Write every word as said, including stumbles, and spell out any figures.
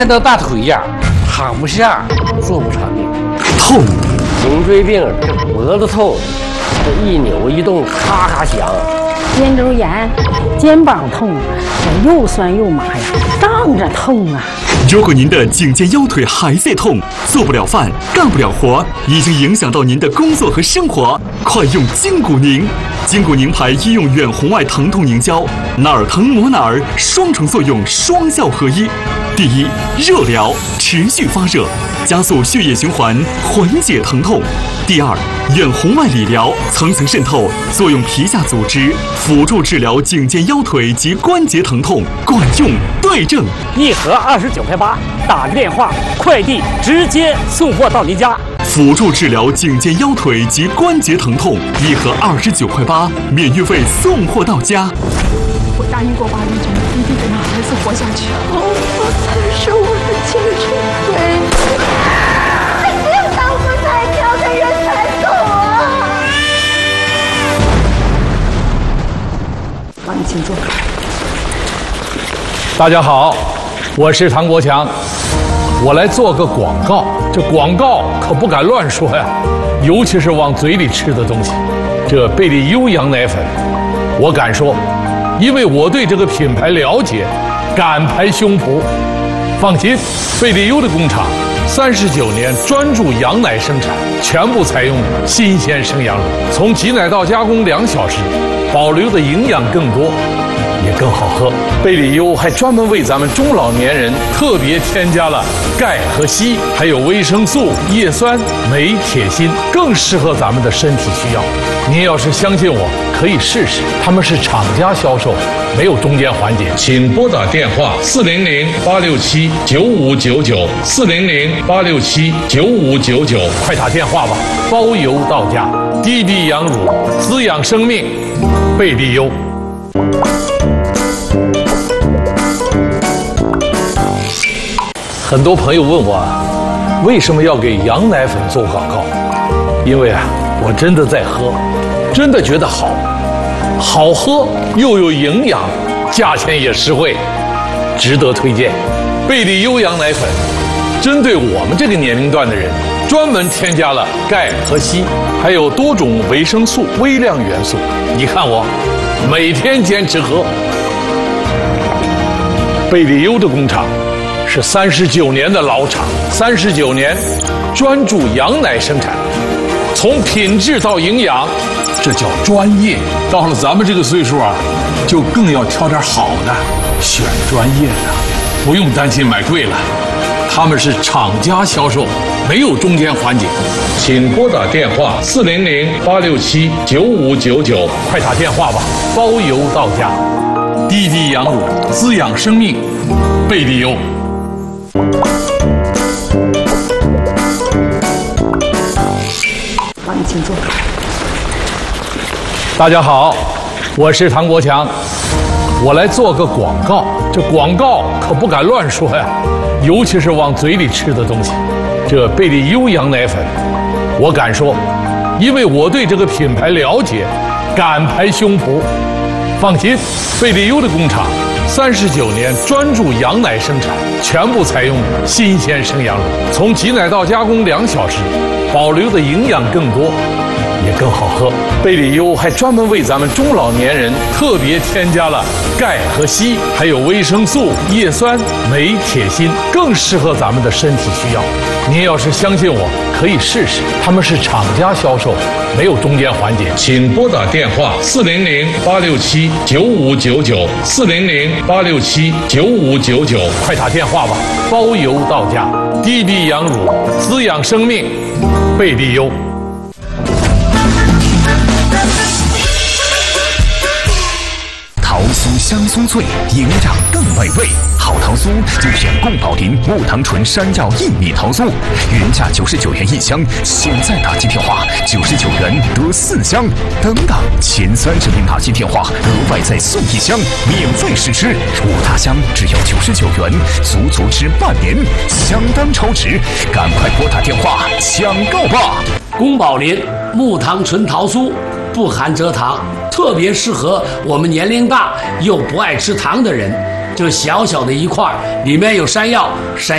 看到大腿呀，躺不下，坐不长的， 痛， 颈椎病，脖子痛，这一扭一动咔咔响。 肩周炎，肩膀痛，这又酸又麻呀，胀着痛啊。 如果您的颈肩腰腿还在痛，做不了饭，干不了活，已经影响到您的工作和生活，快用筋骨宁。筋骨宁牌医用远红外疼痛凝胶，哪儿疼抹哪儿，双重作用，双效合一。第一，热疗，持续发热，加速血液循环，缓解疼痛。第二，远红外理疗，层层渗透，作用皮下组织，辅助治疗颈肩腰腿及关节疼痛，管用对症。 一盒二十九块八，打个电话，快递直接送货到您家。 辅助治疗颈肩腰腿及关节疼痛，一盒二十九块八，免运费送货到家。 我答应过巴黎君，一定得让儿子活下去。哦，他是我的青春回忆。只有当初彩票的人才懂啊！妈，你请坐。 大家好，我是唐国强，我来做个广告。这广告可不敢乱说呀，尤其是往嘴里吃的东西。这贝利优羊奶粉，我敢说，因为我对这个品牌了解，敢拍胸脯。放心，贝利优的工厂三十九年专注羊奶生产，全部采用新鲜生羊乳，从挤奶到加工两小时，保留的营养更多，也更好喝。贝利优还专门为咱们中老年人特别添加了钙和硒，还有维生素、叶酸、镁、铁、锌，更适合咱们的身体需要。您要是相信我，可以试试。他们是厂家销售，没有中间环节。请拨打电话四零零八六七九五九九四零零八六七九五九九，快打电话吧，包邮到家。滴滴羊乳，滋养生命，贝利优。很多朋友问我，为什么要给羊奶粉做广告？因为啊，我真的在喝，真的觉得好，好喝又有营养，价钱也实惠，值得推荐。贝利优羊奶粉针对我们这个年龄段的人，专门添加了钙和硒，还有多种维生素、微量元素。你看我每天坚持喝。贝利优的工厂是三十九年的老厂，三十九年专注羊奶生产，从品质到营养，这叫专业。到了咱们这个岁数啊，就更要挑点好的，选专业的，不用担心买贵了。他们是厂家销售，没有中间环节。请拨打电话四零零八六七九五九九，快打电话吧，包邮到家。滴滴羊乳，滋养生命，贝利优。 妈，你请坐。 大家好，我是唐国强，我来做个广告。这广告可不敢乱说呀，尤其是往嘴里吃的东西。这贝利优羊奶粉，我敢说，因为我对这个品牌了解，敢拍胸脯。放心，贝利优的工厂三十九年专注羊奶生产，全部采用新鲜生羊乳，从挤奶到加工两小时，保留的营养更多，也更好喝。贝利优还专门为咱们中老年人特别添加了钙和硒，还有维生素、叶酸、镁、铁、锌，更适合咱们的身体需要。您要是相信我，可以试试。他们是厂家销售，没有中间环节。请拨打电话四零零八六七九五九九四零零八六七九五九九，快打电话吧，包邮到家。滴滴羊乳，滋养生命，贝利优。 桃酥香酥脆，营养更美味。好桃酥就选宫保林木糖醇山药薏米桃酥，原价九十九元一箱，现在打进电话九十九元得四箱。等等，前三十名打进电话，额外再送一箱，免费试吃，五大箱只要九十九元，足足吃半年，相当超值。赶快拨打电话抢购吧！ 宫保林木糖醇桃酥不含蔗糖，特别适合我们年龄大又不爱吃糖的人。这小小的一块，里面有山药、山